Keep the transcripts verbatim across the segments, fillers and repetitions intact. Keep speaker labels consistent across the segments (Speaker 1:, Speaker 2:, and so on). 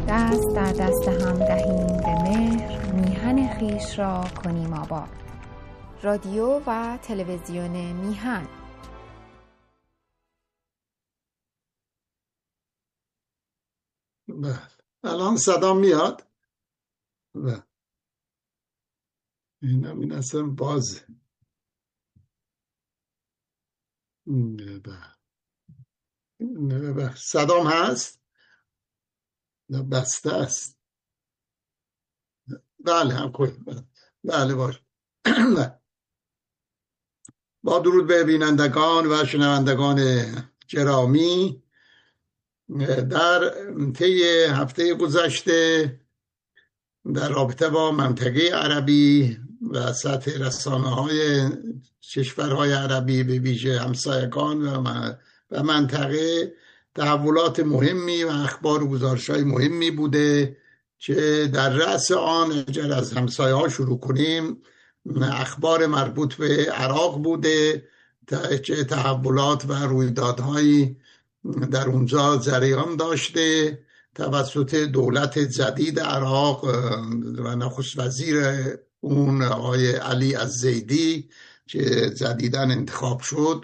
Speaker 1: دست در دست هم دهیم به مهر، میهن خویش را کنیم آباد. رادیو و تلویزیون میهن.
Speaker 2: بله، الان صدا میاد؟ بله، اینم این اصلا بازه. بله، صدام هست؟ بسته است. بله هم کنیم. بله باش. با درود به بینندگان و شنوندگان گرامی، در طی هفته گذشته در رابطه با منطقه عربی و سطح رسانه‌های کشورهای عربی به ویژه همسایگان و منطقه تحولات مهمی و اخبار و گزارش‌های مهمی بوده که در رأس آن اگر از همسایه‌ها شروع کنیم اخبار مربوط به عراق بوده که تحولات و رویدادهایی در اونجا جریان داشته توسط دولت جدید عراق و نخست وزیر اون آقای علی الزیدی که جدیداً انتخاب شد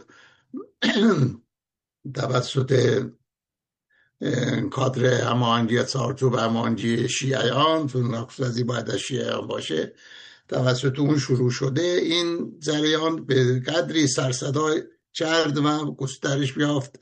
Speaker 2: توسط کادر هماهنگی چارچوب هماهنگی شیعیان، چون نخست وزیر باید از شیعیان باشه، توسط اون شروع شده. این جریان به قدری سرصدا کرد و گسترش یافت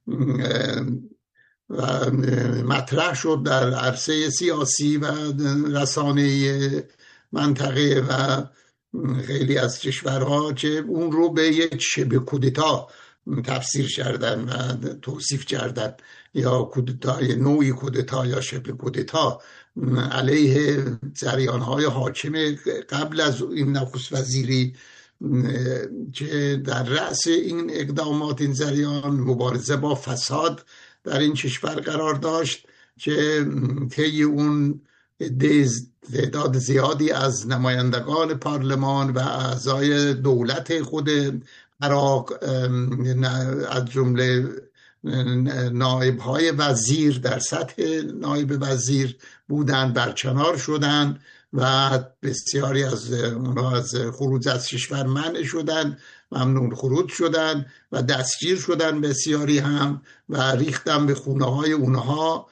Speaker 2: و مطرح شد در عرصه سیاسی و رسانه منطقه و خیلی از کشورها که اون رو به یک شبه کودتا تفسیر کردن و توصیف کردن، یا کودتا، نوعی کودتا یا شبه کودتا علیه جریان‌های حاکم قبل از این نخست وزیری که در رأس این اقدامات این جریان مبارزه با فساد در این کشور قرار داشت که طی اون تعداد زیادی از نمایندگان پارلمان و اعضای دولت خود عراق از جمله نایب‌های وزیر در سطح نایب وزیر بودن برکنار شدن و بسیاری از اونها از خروج از کشور منع شدن، ممنوع خروج شدن و دستگیر شدن بسیاری هم و ریختن به خونه های اونها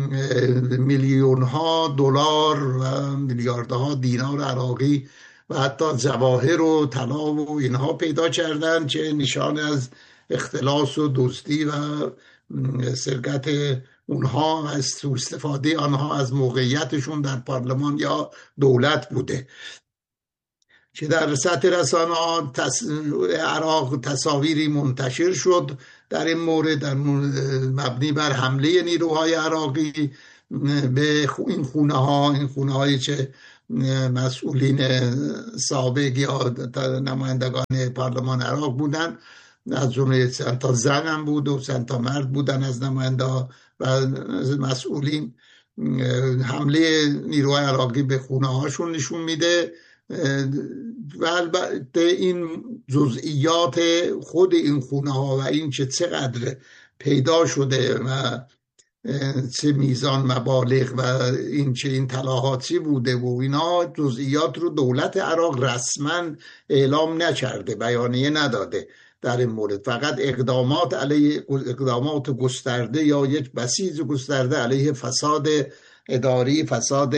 Speaker 2: میلیون ها دلار و میلیاردها دینار عراقی و حتی جواهر و طلا و اینها پیدا کردن که نشان از اختلاس و دزدی و سرقت اونها از سوء استفاده آنها از موقعیتشون در پارلمان یا دولت بوده. که در سطح رسانه‌ها تص... عراق تصاویری منتشر شد در این مورد، در مبنی بر حمله نیروهای عراقی به این خونه ها، این خونه هایی که مسئولین سابق یا نمایندگان پارلمان عراق بودن، از جمله چند تا زن هم بود و چند تا مرد بودن از نماینده و مسئولین. حمله نیروهای عراقی به خونه هاشون نشون میده و البته این جزئیات خود این خونه ها و این که چقدر پیدا شده و چه میزان مبالغ و این چه این طلاهاتی بوده و اینا جزئیات رو دولت عراق رسما اعلام نکرده، بیانیه نداده در این مورد. فقط اقدامات علیه اقدامات گسترده یا یک بسیج گسترده علیه فساد اداری، فساد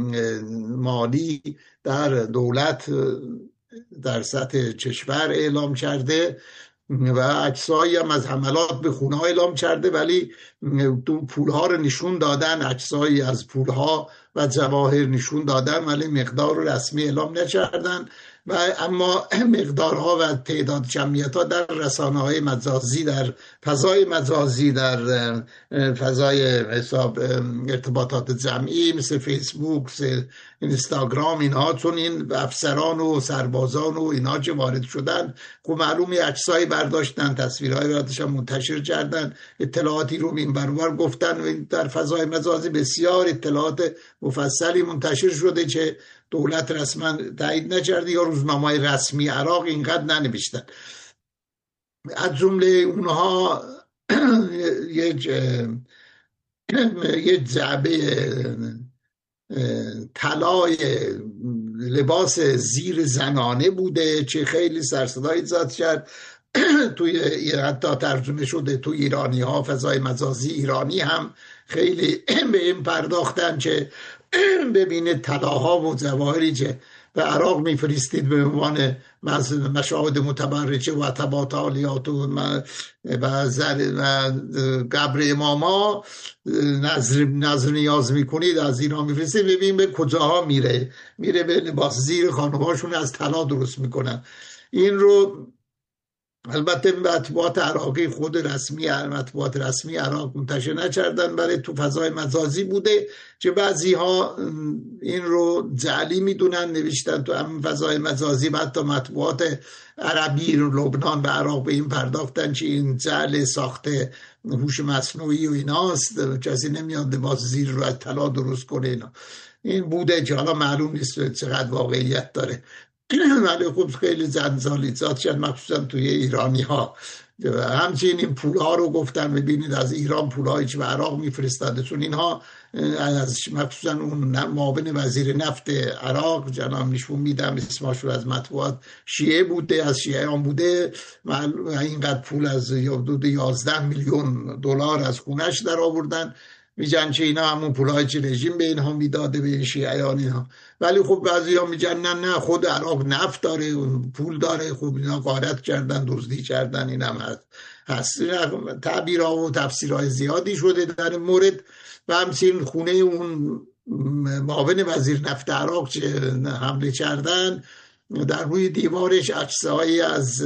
Speaker 2: مالی در دولت در سطح کشور اعلام کرده و عکسایی هم از حملات به خونه ها اعلام کرده، ولی پولها رو نشون دادن، عکسایی از پولها و جواهر نشون دادن، ولی مقدار رو رسمی اعلام نکردن. و اما مقدارها و تعداد جمعیت‌ها در رسانه‌های مجازی، در فضای مجازی، در فضای حساب ارتباطات جمعی مثل فیسبوک، مثل اینستاگرام، اینها چون این افسران و سربازان و اینها که وارد شدن خب معلومی عکسایی برداشتن، تصویرهای برداشتن، منتشر کردن، اطلاعاتی رو این برابر گفتن و در فضای مجازی بسیار اطلاعات مفصلی منتشر شده که دولت رسما تایید نکرده یا روزنامه‌های رسمی عراق اینقدر ننوشتن. از جمله اونها یک یه جعبه طلای لباس زیر زنانه بوده که خیلی سرصدایی ایجاد کرد. توی حتی ترجمه شده تو ایرانی ها، فضای مجازی ایرانی هم خیلی به این پرداختن که ببینید طلاها و جواهری که به عراق میفرستید به عنوان مشاهد متبرجه و عتبات عالیات و زر و قبر اماما نظر, نظر نیاز میکنید از ایران میفرستید، ببین به کجاها میره میره به لباس زیر خانم‌هاشون از طلا درست میکنن. این رو البته مطبوعات عراقی خود رسمی مطبوعات رسمی عراق منتشر نکردن، ولی تو فضای مجازی بوده که بعضی ها این رو جعلی میدونن، نوشتن تو هم فضای مجازی. و حتی مطبوعات عربی لبنان و عراق به این پرداختن که این جعل ساخته هوش مصنوعی و ایناست، کسی نمیاد لباس زیر رو از طلا درست کنه. اینا این بوده که حالا معلوم نیست چقدر واقعیت داره، ولی خب خیلی زنجالیزات شد مخصوصا توی ایرانی ها. همچنین این پول ها رو گفتن ببینید از ایران پول هایی که به عراق میفرستاده، چون اینها از مخصوصا اون معاون وزیر نفت عراق جناب نشون میدم اسمش رو از مطبوعات شیعه بوده، از شیعیان بوده، اینقدر پول از حدود یازده میلیون دلار از خونش در آوردن. میگن که اینا همون پولای که رژیم به اینها میداده به شیعیان اینها. ولی خب بعضی ها میگن نه نه خود عراق نفت داره پول داره، خب اینا غارت کردن دزدی کردن، این هم هست, هست. تعبیرها و تفسیرهای زیادی شده در مورد. و همچنین خونه اون معاون وزیر نفت عراق که حمله کردن در روی دیوارش عکس‌هایی از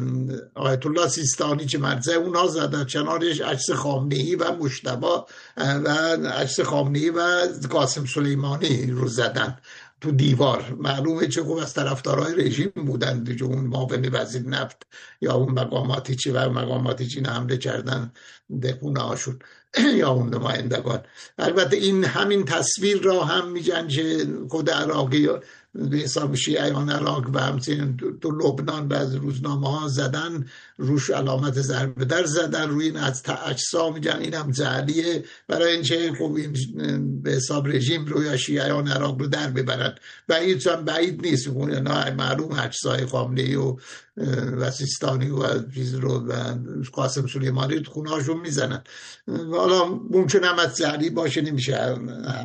Speaker 2: آیت الله سیستانی که مرجع اونها زدن، کنارش عکس خامنه‌ای و مجتبی و عکس خامنه‌ای و قاسم سلیمانی رو زدن تو دیوار. معلومه چه خوب از طرفدارای رژیم بودن دیگه، اون معاون وزیر نفت یا اون مقاماتی چی و مقاماتی چی حمله کردن به خونه هاشون یا اون نمایندگان. البته این همین تصویر را هم میگن که خود عراقی به حساب شیعیان عراق و همچنین تو لبنان بعض روزنامه ها زدن روش علامت ضرب در زدن روی این از اجسام، میگن این هم جعلیه برای اینکه خب این به حساب رژیم رو یا شیعیان عراق رو در ببرن. بعید هم بعید نیست، نه معلوم اجزای خامنه‌ای و و سیستانی و چیز رو و قاسم سلیمانی تو خونه هاشون میزنن. حالا ممکن هم از جعلی باشه، نمیشه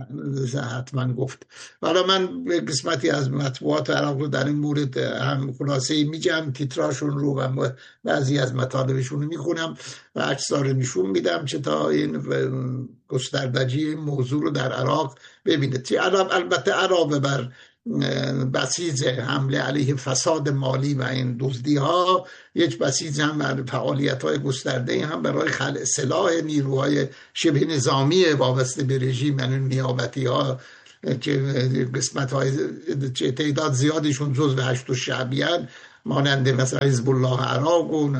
Speaker 2: حتما گفت. حالا من به قسمتی از مطبوعات عراق رو در این مورد هم خلاصه میگم، تیتراشون رو و بعضی از مطالبشون رو میخونم و اجزا رو نشون میدم که تا این گستردگی این موضوع رو در عراق ببینید. البته علاوه بر بسیج حمله علیه فساد مالی و این دزدی ها، یک بسیج هم فعالیت های گسترده هم برای خلع سلاح نیروهای شبه نظامی وابسته به رژیم، یعنی نیابتی ها که قسمت های تعداد زیادشون جزو هشت شعبیان مانند مثلا حزب الله عراق و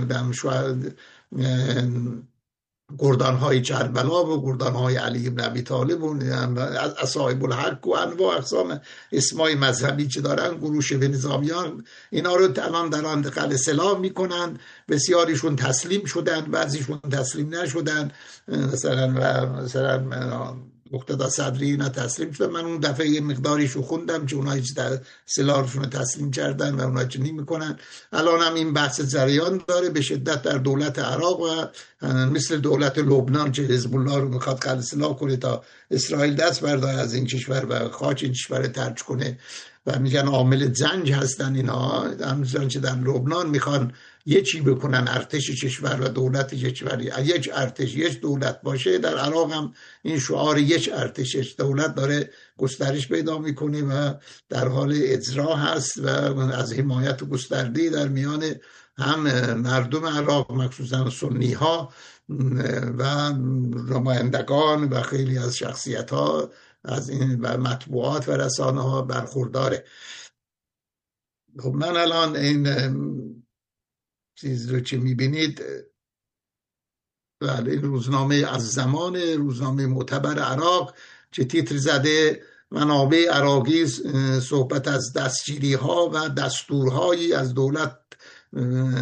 Speaker 2: گردان های کربلا و گردان های علی بن ابی طالب و اصحاب الحق و انواع اقسام اسمای مذهبی که دارن، گروه شبه نظامیان، اینا رو الان دارن خلع سلاح میکنن. بسیاریشون تسلیم شدن، بعضیشون تسلیم نشدن، مثلا و مثلا مقتدا صدری اینا تسلیم شدن. من اون دفعه یه مقداریشو خوندم که اونایی که سلاحشون تسلیم کردن و اونایی که نمیکنن. الان هم این بحث جریان داره به شدت در دولت عراق و مثل دولت لبنان که حزب الله رو میخواد خلع سلاح کنه تا اسرائیل دست برداره از این کشور و خاک این کشور ترک کنه و میگن عامل جنگ هستن اینها. همچنان که در لبنان میخوان یه چی بکنن ارتش کشور و دولت کشور، یک ارتش یک دولت باشه. در عراق هم این شعار یک ارتش یک دولت داره گسترش پیدا میکنه و در حال اجرا هست و از حمایت گسترده در میان هم مردم عراق مخصوصا سنی ها و نمایندگان و خیلی از شخصیت ها از این و مطبوعات و رسانه ها برخورداره. خب من الان این چیز رو که میبینید بله این روزنامه از زمان، روزنامه معتبر عراق که تیتر زده منابع عراقی صحبت از دستگیری ها و دستورهایی از دولت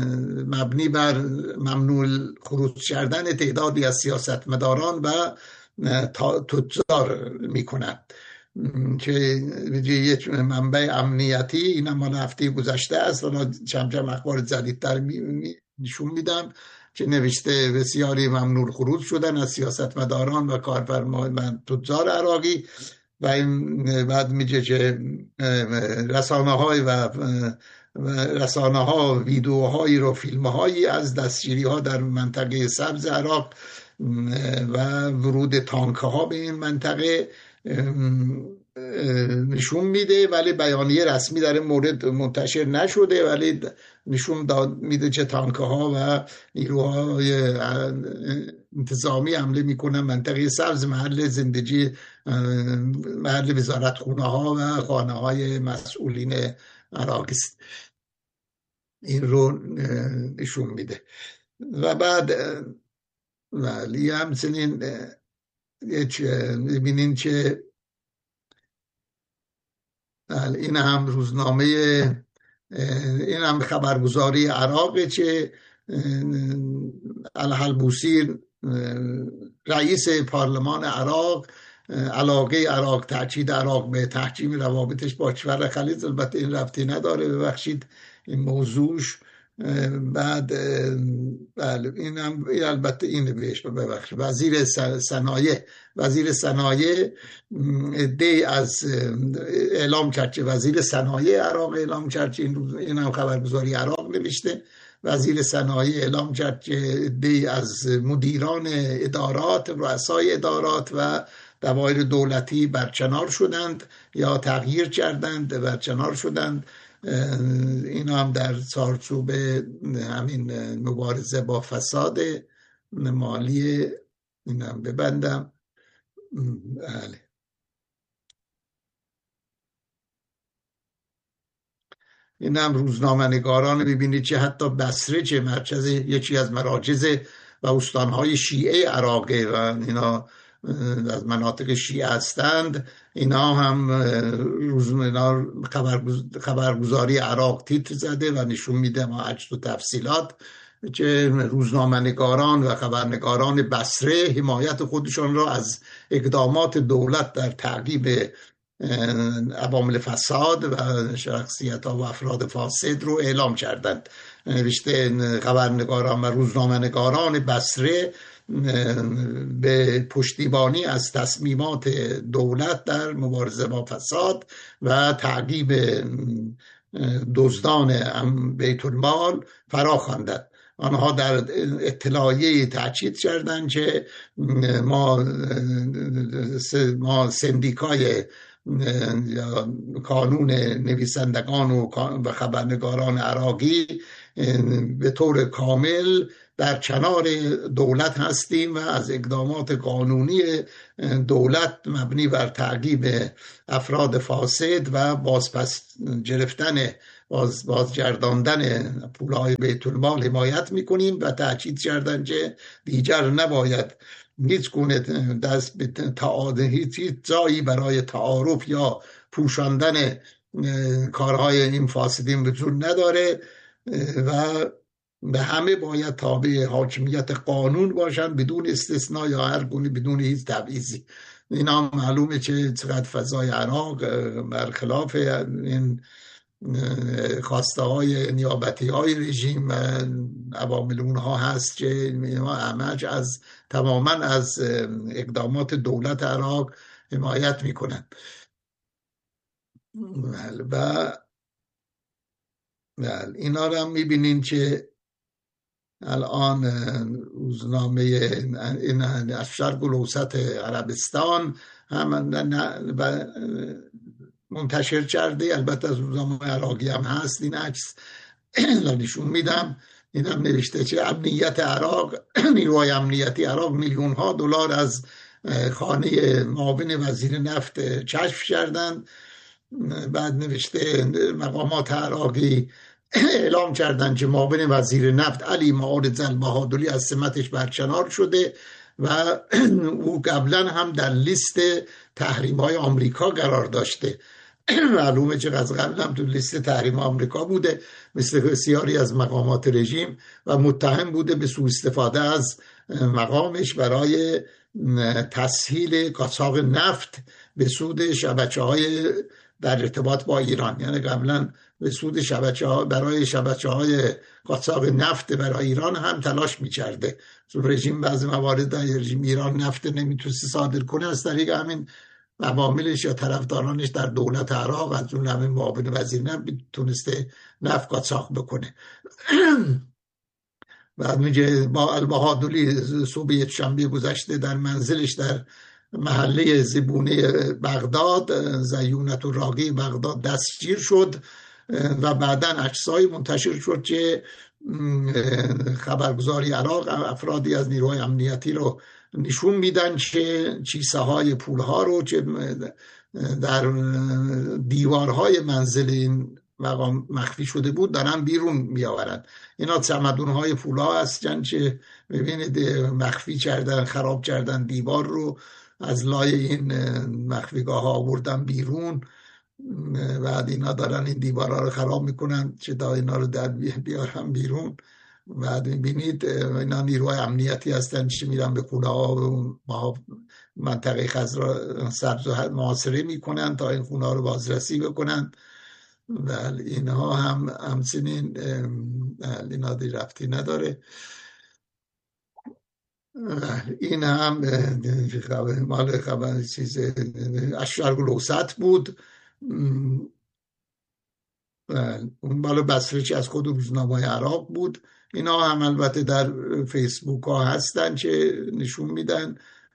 Speaker 2: مبنی بر ممنوع خروج کردن تعدادی از سیاستمداران و تجار میکنن که یک منبع امنیتی، این هم مال هفته گذشته است، حالا چند چند اخبار جدیدتر نشون میدم که نوشته بسیاری ممنوع خروج شدن از سیاستمداران و کارفرمایان تجار عراقی و این بعد میگه که رسانه های و رسانه ها ویدیوهایی رو فیلم هایی از دستگیری ها در منطقه سبز عراق و ورود تانک ها به این منطقه نشون میده، ولی بیانیه رسمی در این مورد منتشر نشده، ولی نشون میده که تانک ها و نیروهای انتظامی حمله میکنن منطقه سبز، محل زندگی، محل وزارتخونه ها و خانه های مسئولین عراق است. این رو نشون میده. و بعد ولی همچنین میبینین که این هم روزنامه، این هم خبرگزاری عراقه که الحلبوسی رئیس پارلمان عراق علاقه عراق تأکید عراق به تحکیم روابطش با کشور خلیج، البته این ربطی نداره، ببخشید این موضوعش بعد بله این هم البته این بهش ببخشید وزیر صنایع وزیر صنایع دی از اعلام کرد که وزیر صنایع عراق اعلام کرد که این این هم خبرگزاری عراق نوشته، وزیر صنایع اعلام کرد که دی از مدیران ادارات، رؤسای ادارات و دوایر دولتی برکنار شدند یا تغییر کردند، برکنار شدند. این هم در چارچوب همین مبارزه با فساد مالی. این هم ببندم. بله. این هم روزنامه‌نگاران ببینید که حتی بصره که مرکز یکی از مراکز و استانهای شیعه عراقه و اینا از مناطق شیعه هستند، اینا هم روزنامه خبرگزاری عراق تیتر زده و نشون میده ما عجز و تفصیلات که روزنامه‌نگاران و خبرنگاران بصره حمایت خودشان را از اقدامات دولت در تعقیب عوامل فساد و شخصیت ها و افراد فاسد رو اعلام کردند. نوشته خبرنگاران و روزنامه‌نگاران بصره به پشتیبانی از تصمیمات دولت در مبارزه با فساد و تعقیب دزدان بیت المال فرا خواندند. آنها در اطلاعیه تاکید کردند که ما ما سندیکای یا کانون نویسندگان و خبرنگاران عراقی به طور کامل در کنار دولت هستیم و از اقدامات قانونی دولت مبنی بر تعقیب افراد فاسد و بازپس گرفتن باز بازگرداندن پولهای بیت المال حمایت میکنیم و تاکید کردند که دیگر نباید هیچ گونه دست به تعارض، هیچ جایی برای تعارف یا پوشاندن کارهای این فاسدین وجود نداره و به همه باید تابع حاکمیت قانون باشند بدون استثناء یا هر گونه بدون هیچ تبعیضی. اینا معلومه که چقدر فضای عراق برخلاف این خواسته های نیابتی های رژیم و عوامل اونها هست که همه از تماما از اقدامات دولت عراق حمایت میکنن. و اینا رو هم میبینین که الان روزنامه این از شرق الاوسط عربستان هم منتشر کرده، البته از روزنامه عراقی هم هست این عکس نشون میدم. این هم نوشته که امنیت عراق نیروهای امنیتی عراق میلیون ها دلار از خانه معاون وزیر نفت کشف کردند. بعد نوشته مقامات عراقی اعلام کردند که معاون وزیر نفت علی معارض البهادلی از سمتش برکنار شده و او قبلا هم در لیست تحریم های آمریکا قرار داشته. معلومه که از قبل هم تو لیست تحریم آمریکا بوده مثل بسیاری از مقامات رژیم و متهم بوده به سوء استفاده از مقامش برای تسهیل قاچاق نفت به سود شبکه‌های در ارتباط با ایران. یعنی قبلا به سود شبکه‌ها برای شبکه‌های قاچاق نفت برای ایران هم تلاش می‌کرده. چون رژیم بعضی موارد در رژیم ایران نفت نمیتونست صادر کنه، از طریق همین عواملش یا طرفدارانش در دولت عراق از اون همین معاون وزیر نفت تونسته نفت قاچاق بکنه. بعد میگه با البهادلی صبح یکشنبه گذشته در منزلش در محله زبونه بغداد، زیونت و راقی بغداد دستگیر شد و بعداً عکسای منتشر شد که خبرگزاری عراق افرادی از نیروهای امنیتی رو نشون میدن که کیسه های پول ها رو که در دیوارهای منزل این مقام مخفی شده بود دارن بیرون میآورن. اینا چمدون های پول ها هستن که ببینید مخفی کردن، خراب کردن دیوار رو، از لای این مخفیگاه ها آوردن بیرون. بعد اینا دارن این دیوارها رو خراب میکنن که دا اینا رو در بیارن بیرون. بعد میبینید اینا نیروهای امنیتی هستن که میرن به خونه ها و منطقه خضرا سبز و محاصره میکنن تا این خونه ها رو بازرسی بکنن. بله اینها هم همچنین اینا دی رفتی نداره. این هم مال خبر چیز اشرق الاوسط بود. اون مال بصره که از خود روزنامه عراق بود. اینا هم البته در فیسبوک ها هستن که نشون میدن.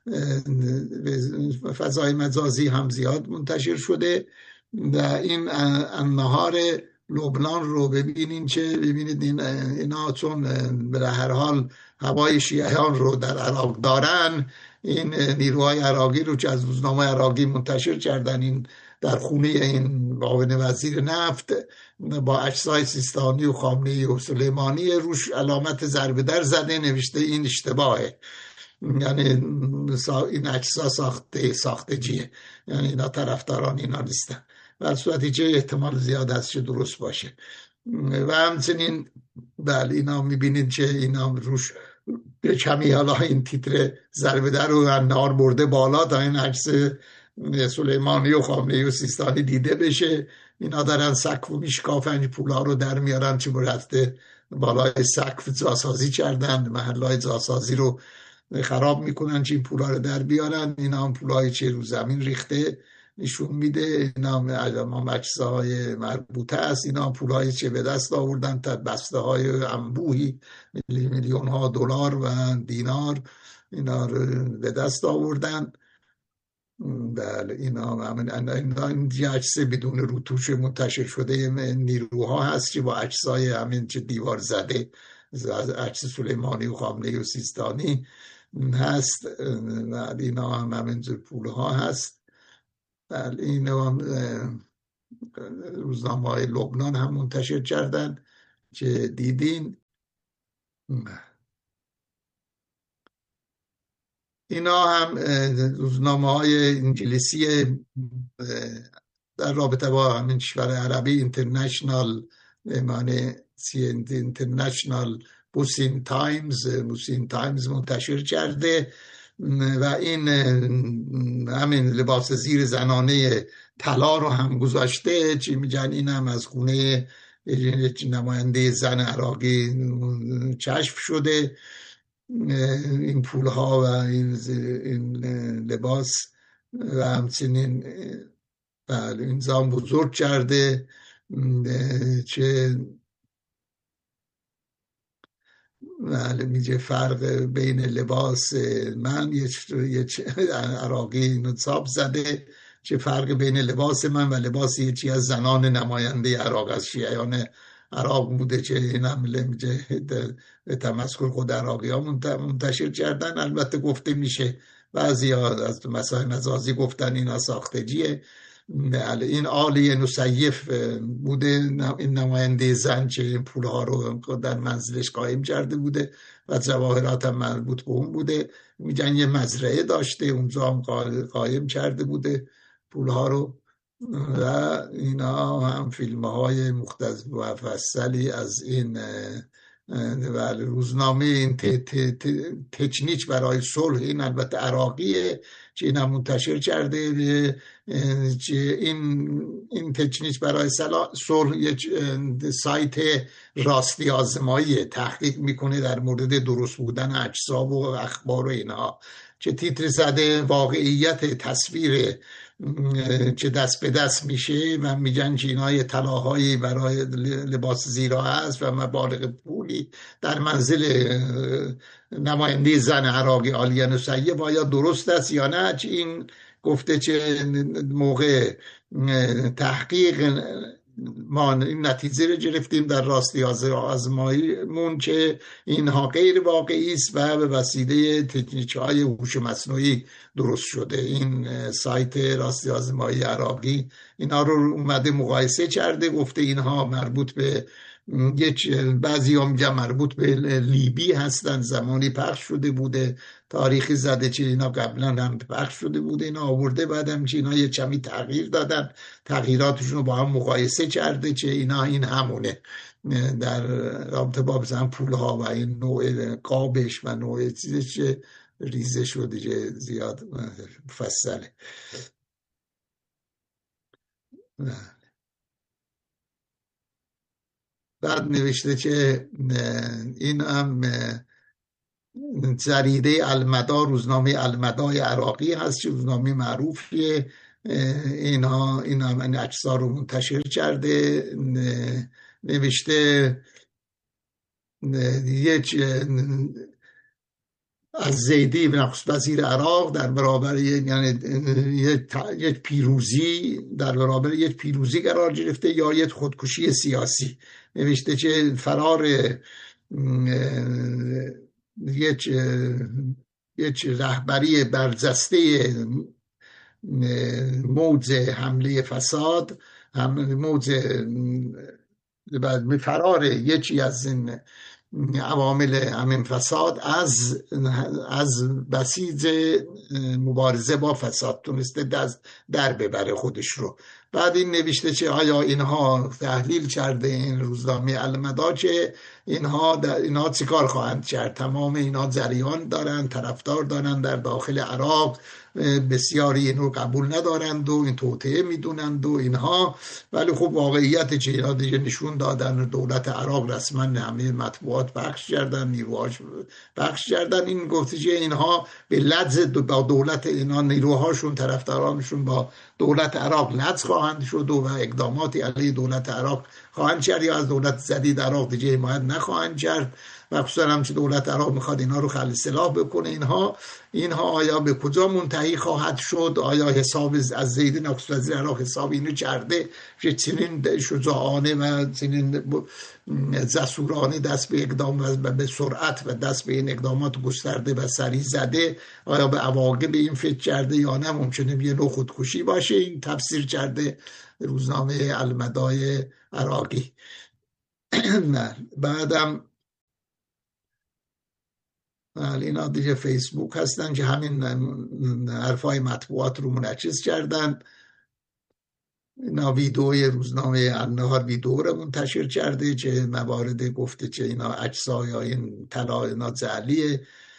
Speaker 2: فضای مجازی هم زیاد منتشر شده. در این النهار لبنان رو ببینین که ببینید این اینا چون به هر حال هوای شیعیان رو در عراق دارن، این نیروهای عراقی رو که از روزنامه عراقی منتشر کردن این در خونه این معاون وزیر نفت با اجزای سیستانی و خامنه‌ای و سلیمانی روش علامت ضربه در زده، نوشته این اشتباهه. یعنی این اجزا ساخته ساخته جیه، یعنی اینا طرفداران اینا نیستن. در صورتی که احتمال زیاد هست که درست باشه. و همچنین بله اینا میبینید که اینا روش به کمی حالا این تیتر ضربه در رو النهار برده بالا تا این عکس سلیمانی و خامنه‌ای و سیستانی دیده بشه. اینا دارن سقف و میشکافن، پولا رو در میارن که برفته بالای سقف جاسازی کردن، محلهای جاسازی رو خراب میکنن که این پولا رو در بیارن. اینا هم پولای چه رو زمین ریخته نشون میده. اینا هم عکس‌های های مربوطه است. اینا هم پولای چه به دست آوردن تا بسته های انبوهی میلیون ها دلار و دینار اینا رو به دست آوردن. بله اینا هم این عکس بدون روتوش منتشر شده نیروها هست که با عکسای همین که دیوار زده، عکس سلیمانی و خامنه‌ای و سیستانی هست. اینا هم همینجور پولها هست. بله اینا هم روزنامه های لبنان هم منتشر کردن که دیدین. اینا هم روزنامه های انگلیسی در رابطه با همین کشور عربی، اینترنشنال معنی اینترنشنال بوسین تایمز بوسین تایمز منتشر کرده و این همین لباس زیر زنانه طلا رو هم گذاشته. چی میگن این هم از خونه نماینده زن عراقی کشف شده. این پولها و این, این لباس و همچنین این زام بزرگ کرده که بله میگه فرق بین لباس من یه عراقی نصاب زده چه فرق بین لباس من و لباس یکی از زنان نماینده عراق از شیعیان عراق بوده که این عمله میگه به تمسخر خود عراقی ها منتشر کردن. البته گفته میشه بعضی ها از مسائل مجازی گفتن اینا ساختگیه. این آلی نسیف بوده، این نماینده زن که این پولها رو در منزلش قایم کرده بوده و جواهرات هم مربوط به اون بوده. میگن یه مزرعه داشته اونجا هم قایم کرده بوده پولها رو. و اینا هم فیلم های مفصلی از این و روزنامه این تچنیچ برای صلح، این البته عراقیه که این هم منتشر کرده، که این این تچنیچ برای صلح یک سایت راستی آزمایی تحقیق میکنه در مورد درست بودن اجسام و اخبار و اینها، که تیتر زده واقعیت تصویر که دست به دست میشه و میگن که اینا یه طلاهایی برای لباس زیرا هست و مبالغ پولی در منزل نماینده زن عراقی عالیه نصیب. آیا درست است یا نه؟ چه این گفته چه موقع تحقیق ما این نتیجه رو گرفتیم در راستی آزماییمون که اینها غیر واقعی است و به وسیله تکنیک های هوش مصنوعی درست شده. این سایت راستی آزمایی عراقی اینا رو اومده مقایسه کرده، گفته اینها مربوط به یک بعضی هم میگن مربوط به لیبی هستن، زمانی پخش شده بوده، تاریخی زده که اینا قبلا هم پخش شده بوده، اینا آورده بعدم که اینا یه کمی تغییر دادن، تغییراتشون رو با هم مقایسه کرده که اینا این همونه در رابطه با مثلا پولها و این نوع قابش و نوع چیزش که ریزه شده که زیاد مفصله. بعد نوشته که این هم جریده المدا، روزنامه المدای عراقی هست که روزنامه معروفیه، اینا این هم این اجزا رو منتشر کرده. نوشته یک از زیدی نخست وزیر عراق در برابر یعنی یک پیروزی در برابر یک پیروزی قرار گرفته یا یک خودکشی سیاسی. نوشته که فرار یک یک رهبری برجسته موج حمله فساد، موج فرار یکی از این عوامل همین فساد از از بسیج مبارزه با فساد تونسته در ببره خودش رو. بعد این نوشته که آیا اینها تحلیل کرده این روزنامه المدا که اینها اینها چیکار خواهند کرد؟ تمام اینها جریان دارن، طرفدار دارن در داخل عراق، بسیاری این رو قبول ندارند و این توطئه میدونند و اینها، ولی خب واقعیت چه اینا دیگه نشون دادن. دولت عراق رسما همه مطبوعات پخش کردن، نیروهاش پخش کردن. این گفته که اینها به لجز با دولت، اینا نیروهاشون طرفدارانشون با دولت عراق لجز خواهند شد و اقداماتی علیه دولت عراق خواهند کرد یا از دولت جدید عراق دیگه حمایت نخواهند کرد و خصوصا هم که دولت عراق میخواد اینا رو خلع سلاح بکنه. اینها اینها آیا به کجا منتهی خواهد شد؟ آیا حساب از زیدی نخست وزیر عراق حساب اینو کرده که چنین شجاعانه و چنین جسورانه دست به اقدام و به سرعت و دست به این اقدامات گسترده و سریع زده؟ آیا به عواقب این فکر کرده یا نه ممکنه یه نوع خودکشی باشه؟ این تفسیر کرده روزنامه المدای عراقی. نه بعدم اینا دیگه فیسبوک هستن که همین حرفای مطبوعات رو منعکس کردن. اینا ویدئوی روزنامه النهار ویدئو رو منتشر کرده که موارد گفته که اینا اجزا یا این طلا اینا جعلیه